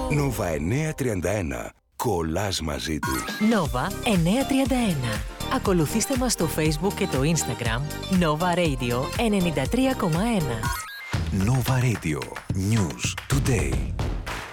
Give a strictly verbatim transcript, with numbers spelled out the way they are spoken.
Νόβα εννιακόσια τριάντα ένα. Κολλάς μαζί του. Νόβα εννιακόσια τριάντα ένα. Ακολουθήστε μας στο Facebook και το Instagram Nova Radio ενενήντα τρία κόμμα ένα. Nova Radio. News Today.